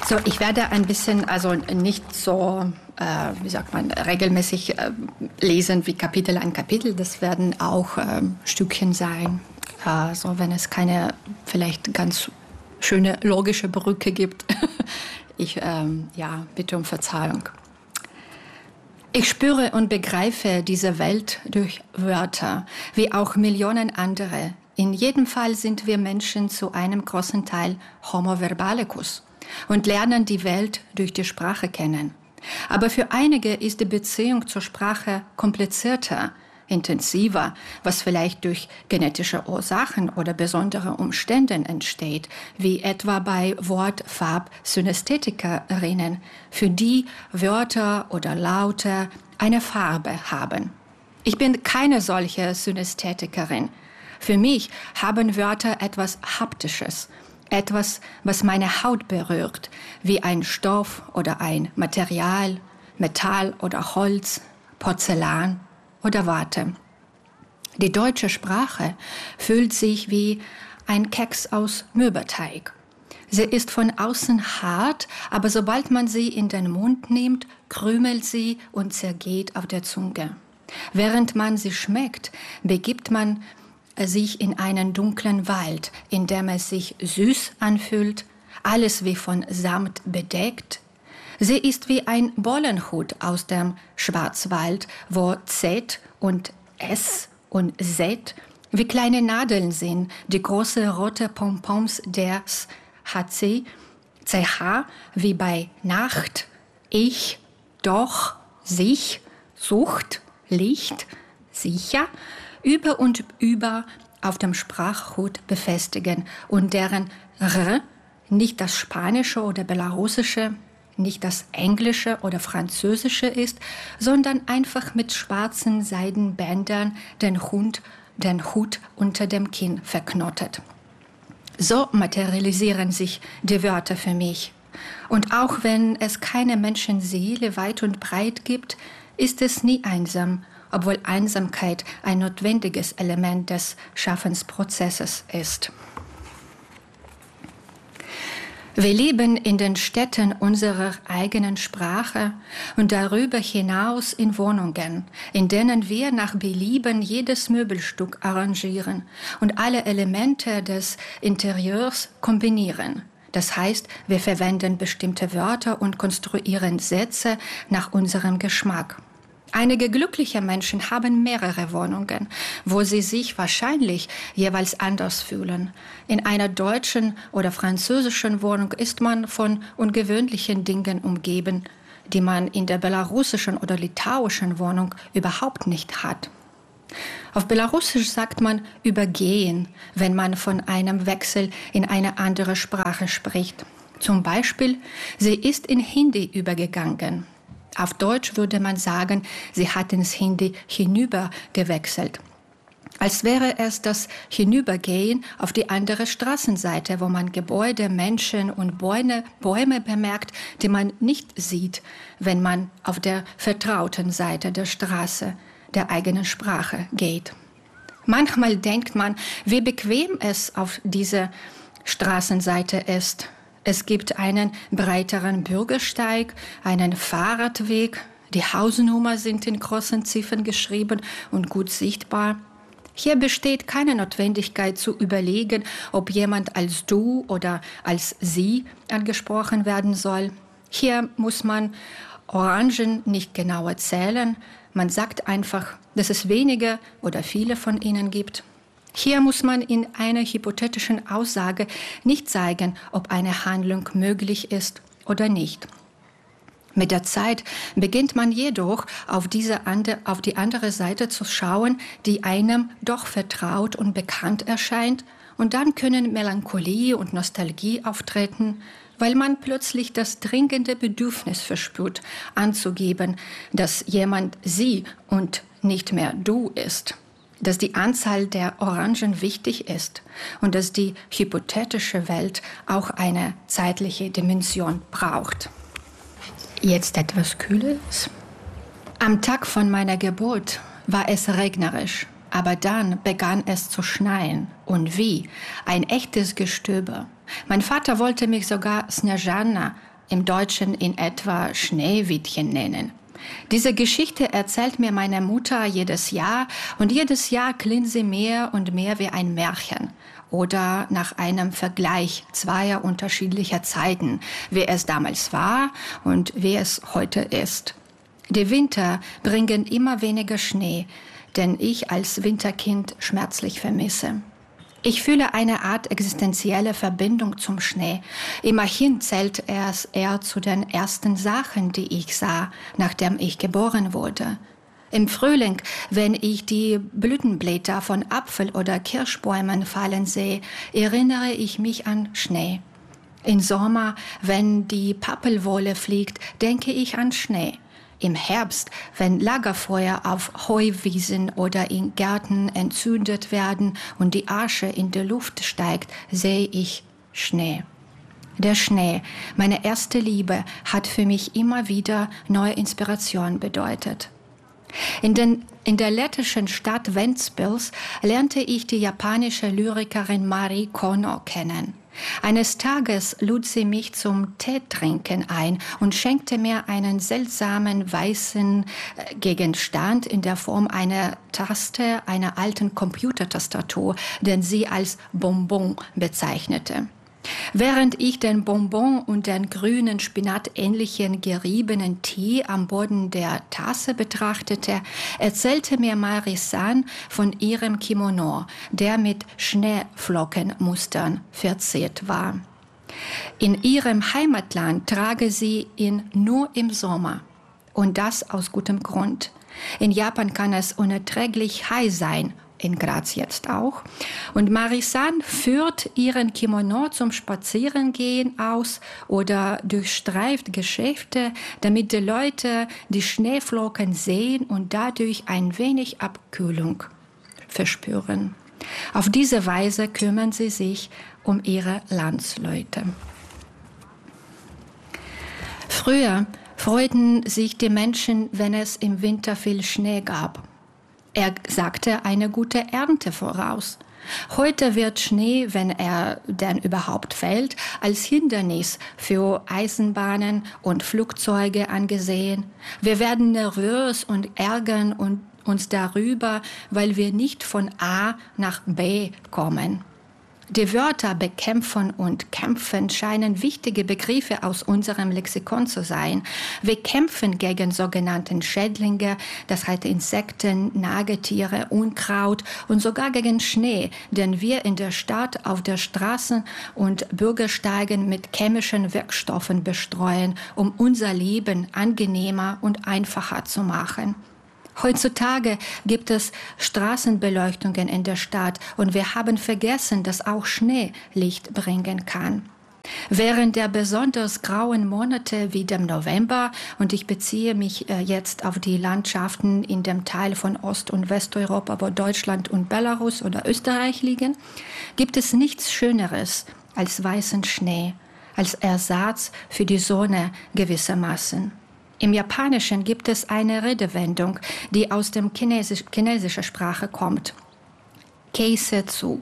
So, ich werde ein bisschen, also nicht so, regelmäßig lesen wie Kapitel an Kapitel. Das werden auch Stückchen sein. So, wenn es keine vielleicht ganz schöne logische Brücke gibt. Ich bitte um Verzeihung. Ich spüre und begreife diese Welt durch Wörter, wie auch Millionen andere. In jedem Fall sind wir Menschen zu einem großen Teil Homo verbalicus und lernen die Welt durch die Sprache kennen. Aber für einige ist die Beziehung zur Sprache komplizierter, intensiver, was vielleicht durch genetische Ursachen oder besondere Umstände entsteht, wie etwa bei Wort-Farb-Synästhetikerinnen, für die Wörter oder Laute eine Farbe haben. Ich bin keine solche Synästhetikerin. Für mich haben Wörter etwas Haptisches, etwas, was meine Haut berührt, wie ein Stoff oder ein Material, Metall oder Holz, Porzellan oder Watte. Die deutsche Sprache fühlt sich wie ein Keks aus Mürbeteig. Sie ist von außen hart, aber sobald man sie in den Mund nimmt, krümelt sie und zergeht auf der Zunge. Während man sie schmeckt, begibt man sich in einen dunklen Wald, in dem es sich süß anfühlt, alles wie von Samt bedeckt. Sie ist wie ein Bollenhut aus dem Schwarzwald, wo Z und S und Z wie kleine Nadeln sind, die große rote Pompons des HC, CH wie bei Nacht, ich, doch, sich, Sucht, Licht, sicher, über und über auf dem Sprachgut befestigen und deren R nicht das Spanische oder Belarussische, nicht das Englische oder Französische ist, sondern einfach mit schwarzen Seidenbändern den Hut unter dem Kinn verknotet. So materialisieren sich die Wörter für mich. Und auch wenn es keine Menschenseele weit und breit gibt, ist es nie einsam, obwohl Einsamkeit ein notwendiges Element des Schaffensprozesses ist. Wir leben in den Städten unserer eigenen Sprache und darüber hinaus in Wohnungen, in denen wir nach Belieben jedes Möbelstück arrangieren und alle Elemente des Interieurs kombinieren. Das heißt, wir verwenden bestimmte Wörter und konstruieren Sätze nach unserem Geschmack. Einige glückliche Menschen haben mehrere Wohnungen, wo sie sich wahrscheinlich jeweils anders fühlen. In einer deutschen oder französischen Wohnung ist man von ungewöhnlichen Dingen umgeben, die man in der belarussischen oder litauischen Wohnung überhaupt nicht hat. Auf Belarussisch sagt man übergehen, wenn man von einem Wechsel in eine andere Sprache spricht. Zum Beispiel, sie ist in Hindi übergegangen. Auf Deutsch würde man sagen, sie hat ins Hindi hinüber gewechselt. Als wäre es das Hinübergehen auf die andere Straßenseite, wo man Gebäude, Menschen und Bäume bemerkt, die man nicht sieht, wenn man auf der vertrauten Seite der Straße der eigenen Sprache geht. Manchmal denkt man, wie bequem es auf dieser Straßenseite ist. Es gibt einen breiteren Bürgersteig, einen Fahrradweg, die Hausnummer sind in großen Ziffern geschrieben und gut sichtbar. Hier besteht keine Notwendigkeit zu überlegen, ob jemand als du oder als sie angesprochen werden soll. Hier muss man Orangen nicht genauer zählen. Man sagt einfach, dass es wenige oder viele von ihnen gibt. Hier muss man in einer hypothetischen Aussage nicht zeigen, ob eine Handlung möglich ist oder nicht. Mit der Zeit beginnt man jedoch auf die andere Seite zu schauen, die einem doch vertraut und bekannt erscheint, und dann können Melancholie und Nostalgie auftreten, weil man plötzlich das dringende Bedürfnis verspürt, anzugeben, dass jemand sie und nicht mehr du ist, dass die Anzahl der Orangen wichtig ist und dass die hypothetische Welt auch eine zeitliche Dimension braucht. Jetzt etwas Kühles. Am Tag von meiner Geburt war es regnerisch, aber dann begann es zu schneien. Und wie? Ein echtes Gestöber. Mein Vater wollte mich sogar Snezhana im Deutschen in etwa Schneewittchen nennen. Diese Geschichte erzählt mir meine Mutter jedes Jahr und jedes Jahr klingt sie mehr und mehr wie ein Märchen oder nach einem Vergleich zweier unterschiedlicher Zeiten, wie es damals war und wie es heute ist. Die Winter bringen immer weniger Schnee, den ich als Winterkind schmerzlich vermisse. Ich fühle eine Art existenzielle Verbindung zum Schnee. Immerhin zählt es eher zu den ersten Sachen, die ich sah, nachdem ich geboren wurde. Im Frühling, wenn ich die Blütenblätter von Apfel- oder Kirschbäumen fallen sehe, erinnere ich mich an Schnee. Im Sommer, wenn die Pappelwolle fliegt, denke ich an Schnee. Im Herbst, wenn Lagerfeuer auf Heuwiesen oder in Gärten entzündet werden und die Asche in die Luft steigt, sehe ich Schnee. Der Schnee, meine erste Liebe, hat für mich immer wieder neue Inspiration bedeutet. In der lettischen Stadt Ventspils lernte ich die japanische Lyrikerin Marie Kono kennen. Eines Tages lud sie mich zum Teetrinken ein und schenkte mir einen seltsamen weißen Gegenstand in der Form einer Taste einer alten Computertastatur, den sie als Bonbon bezeichnete. Während ich den Bonbon und den grünen spinatähnlichen geriebenen Tee am Boden der Tasse betrachtete, erzählte mir Marie-San von ihrem Kimono, der mit Schneeflockenmustern verziert war. In ihrem Heimatland trage sie ihn nur im Sommer. Und das aus gutem Grund. In Japan kann es unerträglich heiß sein, in Graz jetzt auch. Und Marie-San führt ihren Kimono zum Spazierengehen aus oder durchstreift Geschäfte, damit die Leute die Schneeflocken sehen und dadurch ein wenig Abkühlung verspüren. Auf diese Weise kümmern sie sich um ihre Landsleute. Früher freuten sich die Menschen, wenn es im Winter viel Schnee gab. Er sagte eine gute Ernte voraus. Heute wird Schnee, wenn er denn überhaupt fällt, als Hindernis für Eisenbahnen und Flugzeuge angesehen. Wir werden nervös und ärgern uns darüber, weil wir nicht von A nach B kommen. Die Wörter bekämpfen und kämpfen scheinen wichtige Begriffe aus unserem Lexikon zu sein. Wir kämpfen gegen sogenannte Schädlinge, das heißt Insekten, Nagetiere, Unkraut und sogar gegen Schnee, den wir in der Stadt auf der Straßen und Bürgersteigen mit chemischen Wirkstoffen bestreuen, um unser Leben angenehmer und einfacher zu machen. Heutzutage gibt es Straßenbeleuchtungen in der Stadt und wir haben vergessen, dass auch Schnee Licht bringen kann. Während der besonders grauen Monate wie dem November, und ich beziehe mich jetzt auf die Landschaften in dem Teil von Ost- und Westeuropa, wo Deutschland und Belarus oder Österreich liegen, gibt es nichts Schöneres als weißen Schnee, als Ersatz für die Sonne gewissermaßen. Im Japanischen gibt es eine Redewendung, die aus der chinesischen Sprache kommt. Keisetsu.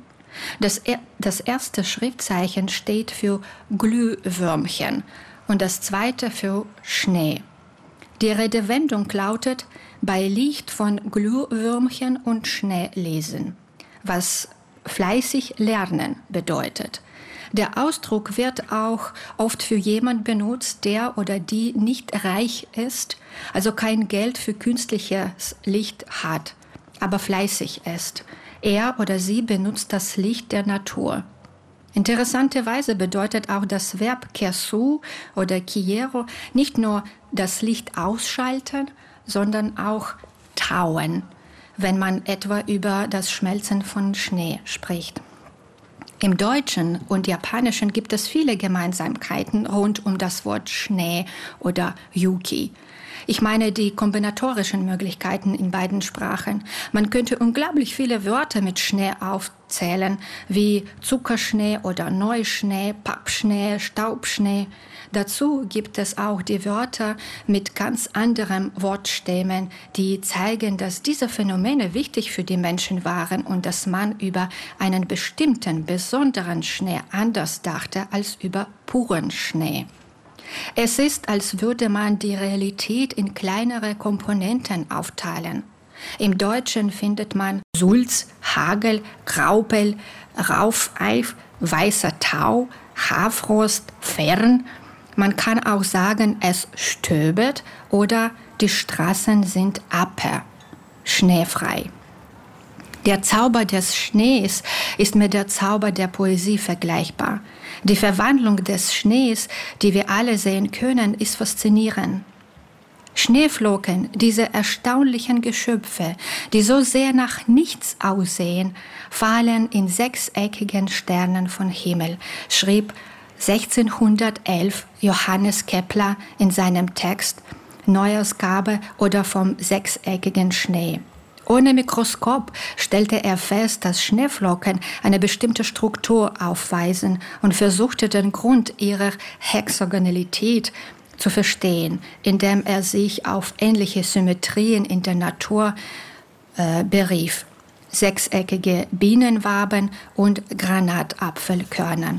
Das erste Schriftzeichen steht für Glühwürmchen und das zweite für Schnee. Die Redewendung lautet, bei Licht von Glühwürmchen und Schnee lesen, was fleißig lernen bedeutet. Der Ausdruck wird auch oft für jemanden benutzt, der oder die nicht reich ist, also kein Geld für künstliches Licht hat, aber fleißig ist. Er oder sie benutzt das Licht der Natur. Interessanterweise bedeutet auch das Verb kersu oder kiero nicht nur das Licht ausschalten, sondern auch tauen, wenn man etwa über das Schmelzen von Schnee spricht. Im Deutschen und Japanischen gibt es viele Gemeinsamkeiten rund um das Wort Schnee oder Yuki. Ich meine die kombinatorischen Möglichkeiten in beiden Sprachen. Man könnte unglaublich viele Wörter mit Schnee aufzählen, wie Zuckerschnee oder Neuschnee, Pappschnee, Staubschnee. Dazu gibt es auch die Wörter mit ganz anderem Wortstämmen, die zeigen, dass diese Phänomene wichtig für die Menschen waren und dass man über einen bestimmten, besonderen Schnee anders dachte als über puren Schnee. Es ist, als würde man die Realität in kleinere Komponenten aufteilen. Im Deutschen findet man Sulz, Hagel, Graupel, Raufeif, weißer Tau, Haarfrost, Fern. Man kann auch sagen, es stöbert oder die Straßen sind aper, schneefrei. Der Zauber des Schnees ist mit der Zauber der Poesie vergleichbar. Die Verwandlung des Schnees, die wir alle sehen können, ist faszinierend. Schneeflocken, diese erstaunlichen Geschöpfe, die so sehr nach nichts aussehen, fallen in sechseckigen Sternen vom Himmel, schrieb 1611 Johannes Kepler in seinem Text Neuausgabe oder vom sechseckigen Schnee. Ohne Mikroskop stellte er fest, dass Schneeflocken eine bestimmte Struktur aufweisen und versuchte den Grund ihrer Hexagonalität zu verstehen, indem er sich auf ähnliche Symmetrien in der Natur berief. Sechseckige Bienenwaben und Granatapfelkörner.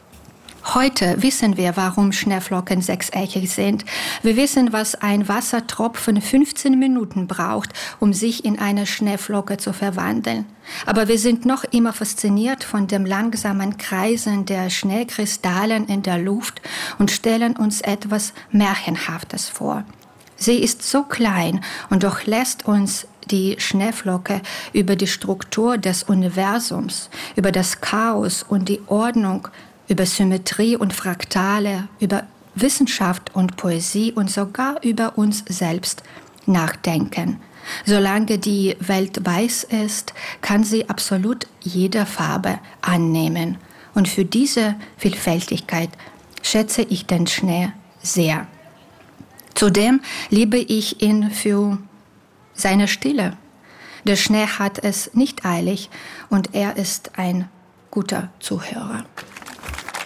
Heute wissen wir, warum Schneeflocken sechseckig sind. Wir wissen, was ein Wassertropfen 15 Minuten braucht, um sich in eine Schneeflocke zu verwandeln. Aber wir sind noch immer fasziniert von dem langsamen Kreisen der Schneekristallen in der Luft und stellen uns etwas Märchenhaftes vor. Sie ist so klein und doch lässt uns die Schneeflocke über die Struktur des Universums, über das Chaos und die Ordnung, über Symmetrie und Fraktale, über Wissenschaft und Poesie und sogar über uns selbst nachdenken. Solange die Welt weiß ist, kann sie absolut jede Farbe annehmen. Und für diese Vielfältigkeit schätze ich den Schnee sehr. Zudem liebe ich ihn für seine Stille. Der Schnee hat es nicht eilig und er ist ein guter Zuhörer.